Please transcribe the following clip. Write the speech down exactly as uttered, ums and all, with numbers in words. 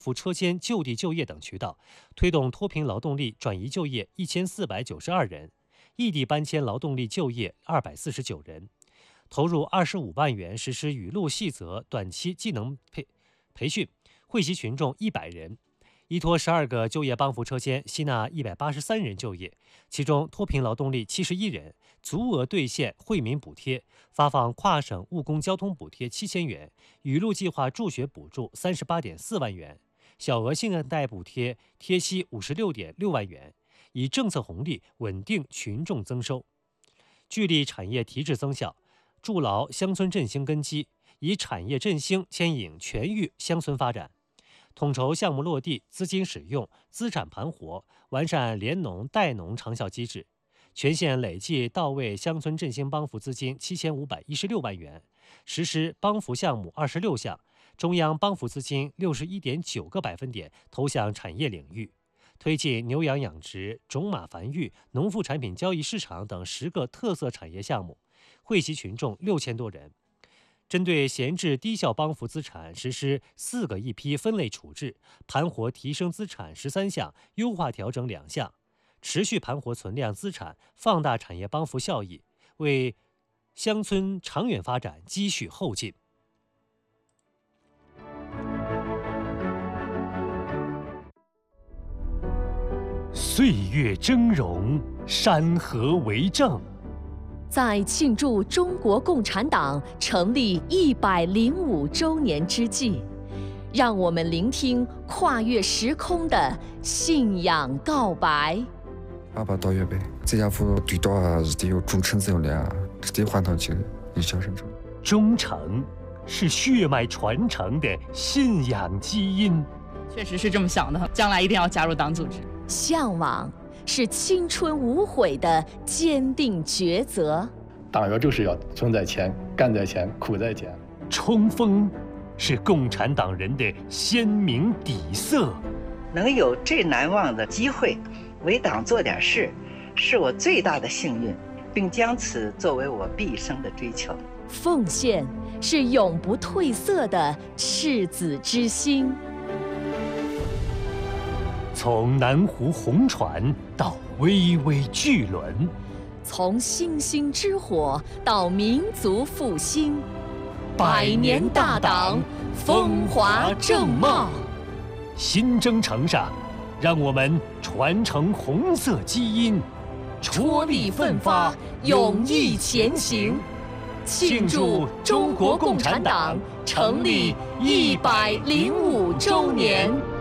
赴车间就地就业等渠道，推动脱贫劳动力转移就业一千四百九十二人，异地搬迁劳动力就业二百四十九人，投入二十五万元实施语录细则短期技能培培训，惠及群众一百人。依托十二个就业帮扶车间，吸纳一百八十三人就业，其中脱贫劳动力七十一人，足额兑现惠民补贴，发放跨省务工交通补贴七千元，语录计划助学补助三十八点四万元，小额信贷补贴贴息五十六点六万元，以政策红利稳定群众增收，聚力产业提质增效，筑牢乡村振兴根基，以产业振兴牵引全域乡村发展。统筹项目落地、资金使用、资产盘活，完善联农代农长效机制，全县累计到位乡村振兴帮扶资金七千五百一十六万元，实施帮扶项目二十六项，中央帮扶资金六十一点九个百分点投向产业领域，推进牛羊养殖、种马繁育、农副产品交易市场等十个特色产业项目，惠及群众六千多人。针对闲置低效帮扶资产，实施四个一批分类处置，盘活提升资产十三项，优化调整两项，持续盘活存量资产，放大产业帮扶效益，为乡村长远发展积蓄后劲。岁月峥嵘，山河为证。 在庆祝中国共产党成立一百零五周年之际，让我们聆听跨越时空的信仰告白。 爸爸到月呗，这家伙对到啊是得有忠诚责任啊，是得还他去一小生中。 忠诚是血脉传承的信仰基因。 确实是这么想的，将来一定要加入党组织。 向往是青春无悔的坚定抉择。 党员就是要存在前，干在前，苦在前。 冲锋是共产党人的鲜明底色。 能有这难忘的机会为党做点事，是我最大的幸运，并将此作为我毕生的追求。 奉献是永不褪色的赤子之心。 从南湖红船到巍巍巨轮， 从星星之火到民族复兴，百年大党风华正茂。 新征程上，让我们传承红色基因， 踔厉奋发，勇毅前行，庆祝中国共产党成立一百零五周年。